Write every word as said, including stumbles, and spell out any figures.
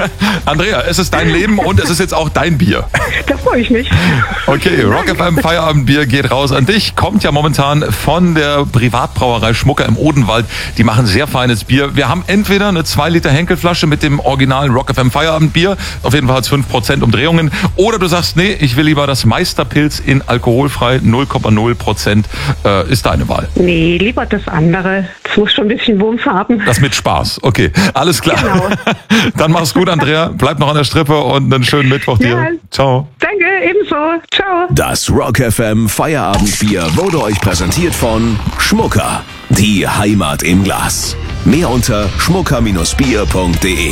Andrea, es ist dein Leben und es ist jetzt auch dein Bier. Da freue ich mich. Okay, Rock F M Feierabendbier geht raus an dich. Kommt ja momentan von der Privatbrauerei Schmucker im Odenwald. Die machen sehr feines Bier. Wir haben entweder eine zwei Liter Henkelflasche mit dem originalen Rock F M Feierabendbier. Auf jeden Fall hat es fünf Prozent Umdrehungen. Oder du sagst, nee, ich will lieber das Meisterpilz in alkoholfrei null Komma null Prozent. Äh, ist deine Wahl. Nee, lieber das andere. Es muss schon ein bisschen Wumms haben. Das mit Spaß. Okay, alles klar. Genau. Dann mach's gut, Andrea. Bleib noch an der Strippe und einen schönen Mittwoch dir. Ja. Ciao. Danke, ebenso. Ciao. Das Rock F M Feierabendbier wurde euch präsentiert von Schmucker. Die Heimat im Glas. Mehr unter schmucker Bindestrich bier punkt de.